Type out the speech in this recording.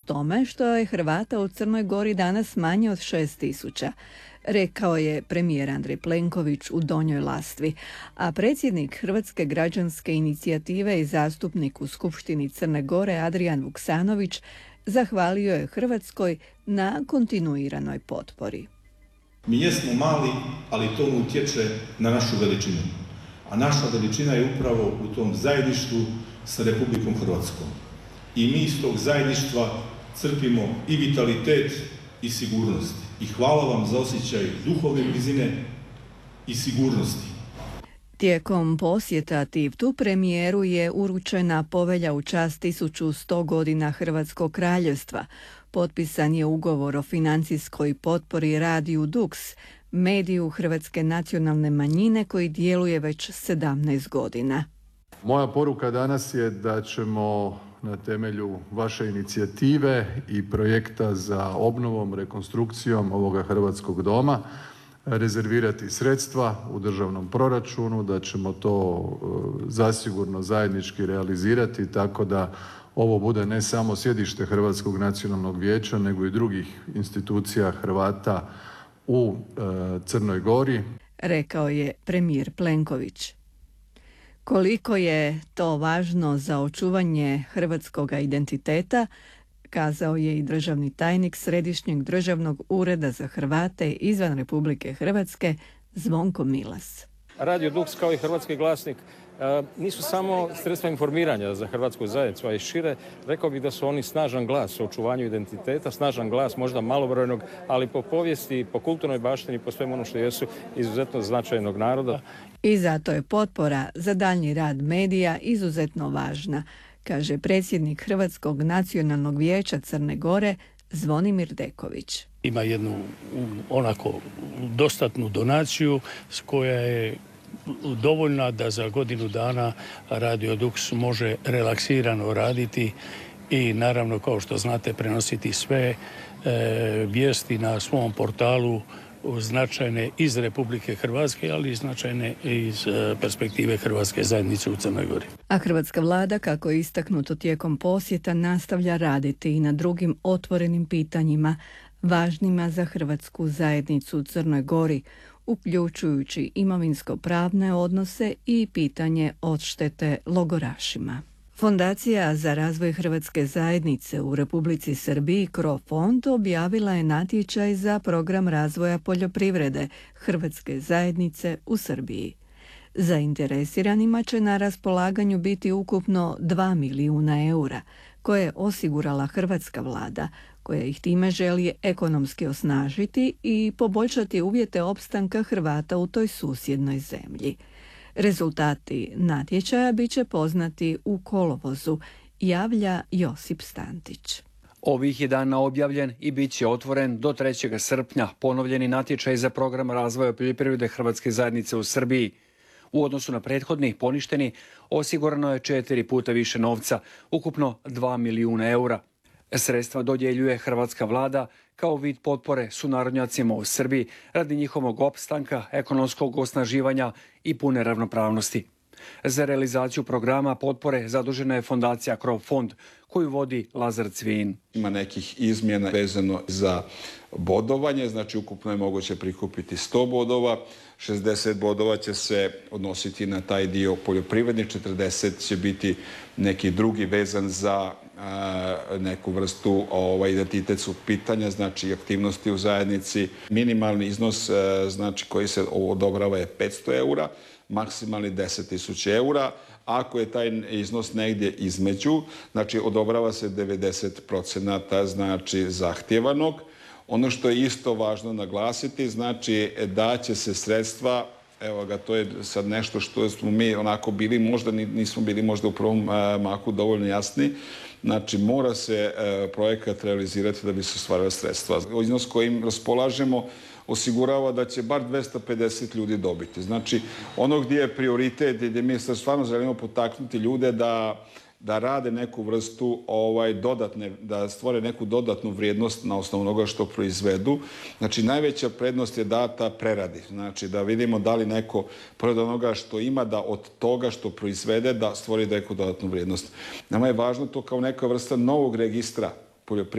tome što je Hrvata u Crnoj Gori danas manje od 6.000, rekao je premijer Andrej Plenković u Donjoj Lastvi, a predsjednik Hrvatske građanske inicijative i zastupnik u Skupštini Crne Gore Adrijan Vuksanović zahvalio je Hrvatskoj na kontinuiranoj potpori. Mi jesmo mali, ali to utječe na našu veličinu. A naša veličina je upravo u tom zajedništvu sa Republikom Hrvatskom. I mi iz tog zajedništva crpimo i vitalitet i sigurnost. I hvala vam za osjećaj duhovne blizine i sigurnosti. Tijekom posjeta Tivtu premijeru je uručena povelja u čast 1100 godina Hrvatskog kraljevstva. Potpisan je ugovor o financijskoj potpori Radiju Dux, mediju Hrvatske nacionalne manjine koji djeluje već 17 godina. Moja poruka danas je da ćemo na temelju vaše inicijative i projekta za obnovom, rekonstrukcijom ovoga Hrvatskog doma rezervirati sredstva u državnom proračunu, da ćemo to zasigurno zajednički realizirati tako da ovo bude ne samo sjedište Hrvatskog nacionalnog vijeća, nego i drugih institucija Hrvata u Crnoj Gori, rekao je premijer Plenković. Koliko je to važno za očuvanje hrvatskog identiteta, kazao je i državni tajnik Središnjeg državnog ureda za Hrvate izvan Republike Hrvatske Zvonko Milas. Radio Dux kao i Hrvatski glasnik nisu samo sredstva informiranja za hrvatsku zajednicu, a i šire. Rekao bih da su oni snažan glas o očuvanju identiteta, snažan glas možda malobrojnog, ali po povijesti, po kulturnoj baštini, po svemu ono što jesu izuzetno značajnog naroda. I zato je potpora za daljnji rad medija izuzetno važna, kaže predsjednik Hrvatskog nacionalnog vijeća Crne Gore Zvonimir Deković. Ima jednu onako dostatnu donaciju koja je dovoljna da za godinu dana Radio Dux može relaksirano raditi i naravno, kao što znate, prenositi sve vijesti na svom portalu značajne iz Republike Hrvatske, ali i značajne iz perspektive Hrvatske zajednice u Crnoj Gori. A hrvatska vlada, kako je istaknuto tijekom posjeta, nastavlja raditi i na drugim otvorenim pitanjima važnima za hrvatsku zajednicu u Crnoj Gori, uključujući imovinsko-pravne odnose i pitanje odštete logorašima. Fondacija za razvoj Hrvatske zajednice u Republici Srbiji Cro-Fond objavila je natječaj za program razvoja poljoprivrede Hrvatske zajednice u Srbiji. Zainteresiranima će na raspolaganju biti ukupno 2 milijuna eura, koje je osigurala hrvatska vlada, koja ih time želi ekonomski osnažiti i poboljšati uvjete opstanka Hrvata u toj susjednoj zemlji. Rezultati natječaja bit će poznati u kolovozu, javlja Josip Stantić. Ovih je dana objavljen i bit će otvoren do 3. srpnja ponovljeni natječaj za program razvoja poljoprivrede Hrvatske zajednice u Srbiji. U odnosu na prethodni poništeni osigurano je 4 puta više novca, ukupno 2 milijuna eura. Sredstva dodjeljuje hrvatska vlada kao vid potpore sunarodnjacima u Srbiji radi njihovog opstanka, ekonomskog osnaživanja i pune ravnopravnosti. Za realizaciju programa potpore zadužena je fondacija Cro-Fond koju vodi Lazar Cvin. Ima nekih izmjena vezano za bodovanje, znači ukupno je moguće prikupiti 100 bodova, 60 bodova će se odnositi na taj dio poljoprivredni, 40 će biti neki drugi vezan za neku vrstu identitetskog pitanja, znači aktivnosti u zajednici. Minimalni iznos znači, koji se odobrava je 500 eura, maksimalni 10.000 eura. Ako je taj iznos negdje između, znači odobrava se 90% znači zahtjevanog. Ono što je isto važno naglasiti, znači da će se sredstva, evo ga, to je sad nešto što smo mi onako bili, možda nismo bili možda u prvom mahu dovoljno jasni, znači mora se projekat realizirati da bi se ostvarila sredstva. Iznos kojim raspolažemo osigurava da će bar 250 ljudi dobiti. Znači ono gdje je prioritet i gdje mi stvarno želimo potaknuti ljude da rade neku vrstu dodatne, da stvore neku dodatnu vrijednost na osnovu onoga što proizvedu. Znači najveća prednost je data preradi. Znači da vidimo da li neko pored onoga što ima da od toga što proizvede da stvori neku dodatnu vrijednost. Nama je važno to kao neka vrsta novog registra poljoprivrednika